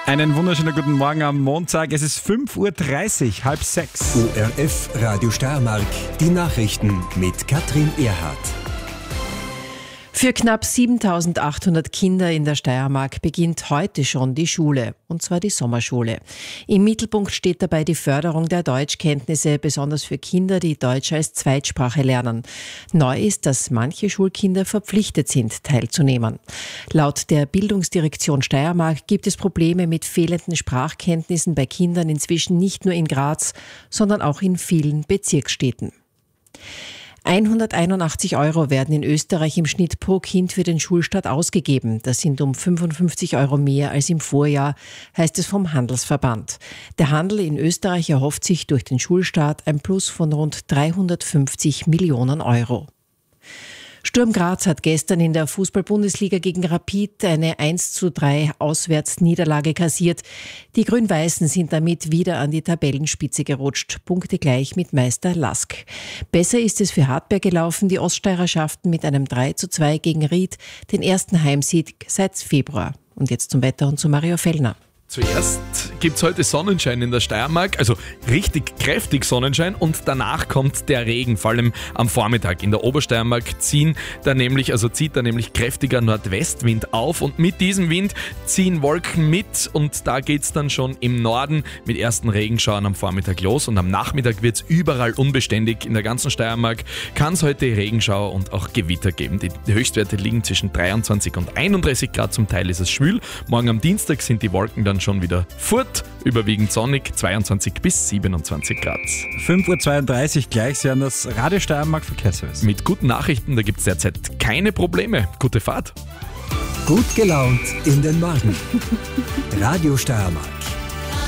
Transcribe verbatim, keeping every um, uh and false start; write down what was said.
Einen wunderschönen guten Morgen am Montag. Es ist fünf Uhr dreißig, halb sechs. O R F Radio Steiermark, die Nachrichten mit Katrin Erhardt. Für knapp siebentausendachthundert Kinder in der Steiermark beginnt heute schon die Schule, und zwar die Sommerschule. Im Mittelpunkt steht dabei die Förderung der Deutschkenntnisse, besonders für Kinder, die Deutsch als Zweitsprache lernen. Neu ist, dass manche Schulkinder verpflichtet sind, teilzunehmen. Laut der Bildungsdirektion Steiermark gibt es Probleme mit fehlenden Sprachkenntnissen bei Kindern inzwischen nicht nur in Graz, sondern auch in vielen Bezirksstädten. hunderteinundachtzig Euro werden in Österreich im Schnitt pro Kind für den Schulstart ausgegeben. Das sind um fünfundfünfzig Euro mehr als im Vorjahr, heißt es vom Handelsverband. Der Handel in Österreich erhofft sich durch den Schulstart ein Plus von rund dreihundertfünfzig Millionen Euro. Sturm Graz hat gestern in der Fußball-Bundesliga gegen Rapid eine eins zu drei Auswärtsniederlage kassiert. Die Grün-Weißen sind damit wieder an die Tabellenspitze gerutscht, punktegleich mit Meister Lask. Besser ist es für Hartberg gelaufen. Die Oststeirer schafften mit einem drei zu zwei gegen Ried den ersten Heimsieg seit Februar. Und jetzt zum Wetter und zu Mario Fellner. Zuerst gibt es heute Sonnenschein in der Steiermark, also richtig kräftig Sonnenschein, und danach kommt der Regen, vor allem am Vormittag. In der Obersteiermark ziehen da nämlich, also zieht da nämlich kräftiger Nordwestwind auf, und mit diesem Wind ziehen Wolken mit, und da geht es dann schon im Norden mit ersten Regenschauern am Vormittag los, und am Nachmittag wird es überall unbeständig. In der ganzen Steiermark kann es heute Regenschauer und auch Gewitter geben. Die, die Höchstwerte liegen zwischen dreiundzwanzig und einunddreißig Grad, zum Teil ist es schwül. Morgen am Dienstag sind die Wolken dann schon wieder fort, überwiegend sonnig, zweiundzwanzig bis siebenundzwanzig Grad. fünf Uhr zweiunddreißig gleich, Sie hören das Radio Steiermark Verkehrsservice. Mit guten Nachrichten, da gibt es derzeit keine Probleme. Gute Fahrt. Gut gelaunt in den Morgen. Radio Steiermark.